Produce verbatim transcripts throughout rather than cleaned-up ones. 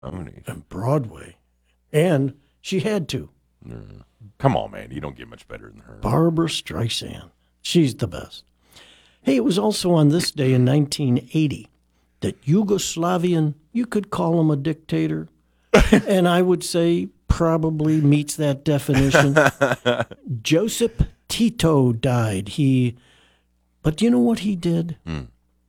and Broadway. And she had to. Yeah. Come on, man. You don't get much better than her. Barbara Streisand. She's the best. Hey, it was also on this day in nineteen eighty that Yugoslavian, you could call him a dictator, and I would say probably meets that definition. Josip Tito died. He, but do you know what he did? Hmm.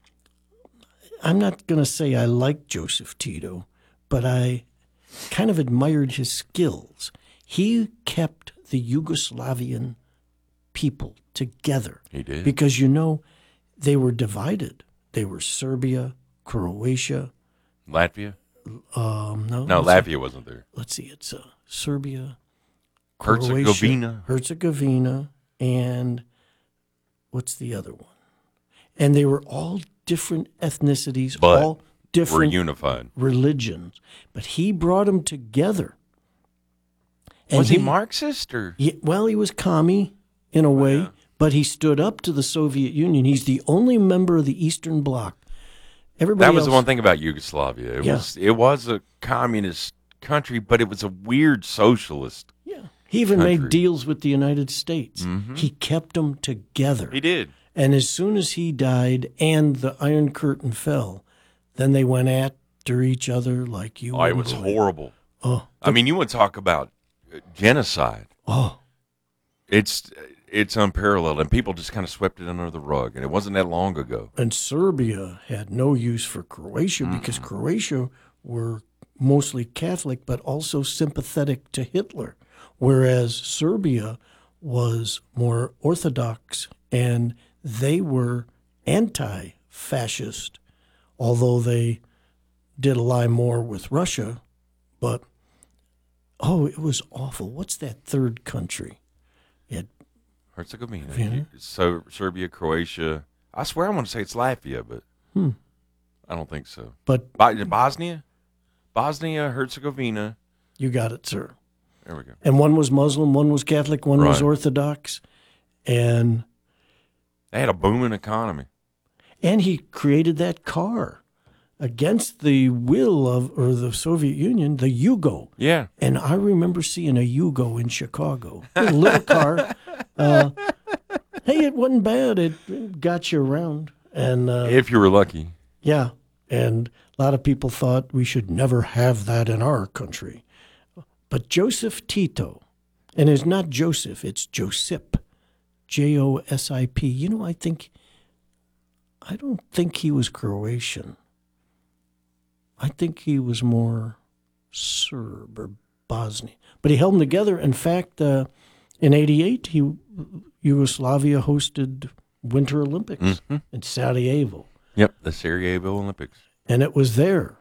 I'm not going to say I like Joseph Tito, but I kind of admired his skills. He kept the Yugoslavian people together. He did. Because, you know, they were divided. They were Serbia, Croatia. Latvia? Um, no, No, let's Latvia see. wasn't there. Let's see. It's uh, Serbia, Herzegovina. Croatia, Herzegovina, and what's the other one? And they were all different ethnicities, But all different We're unified. religions. But he brought them together. And Was he, Marxist or? Yeah, well, he was commie in a way, yeah. but he stood up to the Soviet Union. He's the only member of the Eastern Bloc. Everybody That was else, the one thing about Yugoslavia. It Yeah. was it was a communist country, but it was a weird socialist. Yeah, he even country. made deals with the United States. Mhm. He kept them together. He did. And as soon as he died and the Iron Curtain fell, then they went after each other like you. Oh, it wouldn't was believe. horrible. Oh, I mean, you want to talk about uh, genocide. oh, It's it's unparalleled, and people just kind of swept it under the rug, and it wasn't that long ago. and Serbia had no use for Croatia because Croatia were mostly Catholic, but also sympathetic to Hitler, whereas Serbia was more Orthodox, and they were anti-fascist, although they did ally more with Russia. But, oh, it was awful. What's that third country? It, Herzegovina, Yeah. so Serbia, Croatia. I swear I want to say it's Latvia, but Hmm. I don't think so. but Bo- Bosnia, Bosnia, Herzegovina. you got it, sir. There we go. And one was Muslim, one was Catholic, one was Right. Orthodox. And They had a booming economy. and he created that car against the will of or the Soviet Union, the Yugo. Yeah. And I remember seeing a Yugo in Chicago, a little car. Uh, hey, it wasn't bad. It got you around, and uh, If you were lucky. yeah. And a lot of people thought we should never have that in our country. But Joseph Tito, and it's not Joseph, it's Josip, J O S I P. You know, I think, I don't think he was Croatian. I think he was more Serb or Bosnian. But he held them together. In fact, uh, in eighty-eight, he, Yugoslavia hosted Winter Olympics Mm-hmm. in Sarajevo. Yep, the Sarajevo Olympics. And it was there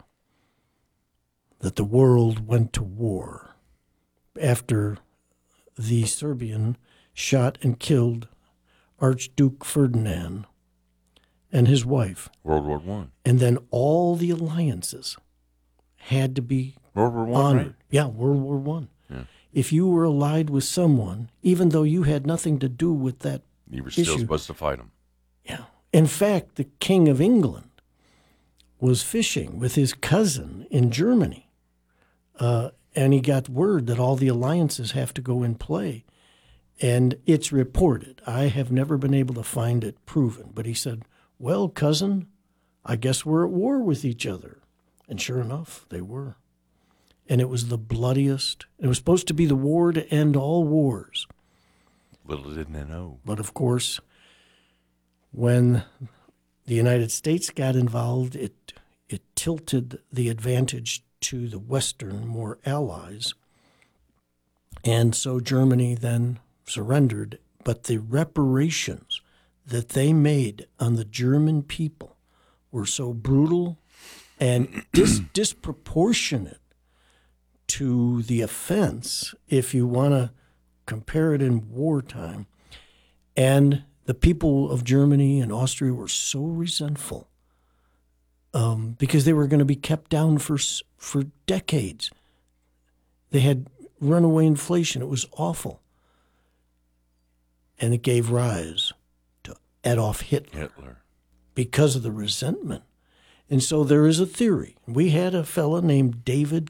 that the world went to war after the Serbian shot and killed Archduke Ferdinand and his wife. World War One. And then all the alliances had to be World War One, honored. right? Yeah, World War One. Yeah. If you were allied with someone, even though you had nothing to do with that, You were still issue. supposed to fight them. yeah. In fact, the King of England was fishing with his cousin in Germany, uh, and he got word that all the alliances have to go in play. And it's reported. I have never been able to find it proven, but he said, "Well, cousin, I guess we're at war with each other." And sure enough, they were. And it was the bloodiest. It was supposed to be the war to end all wars. Little didn't they know. But of course, when the United States got involved, it it tilted the advantage to the Western, more allies. And so Germany then surrendered. But the reparations that they made on the German people were so brutal and dis- disproportionate to the offense, if you want to compare it in wartime. And the people of Germany and Austria were so resentful um, because they were going to be kept down for s- for decades. They had runaway inflation. It was awful. And it gave rise to Adolf Hitler Hitler. because of the resentment. And so there is a theory. We had a fella named David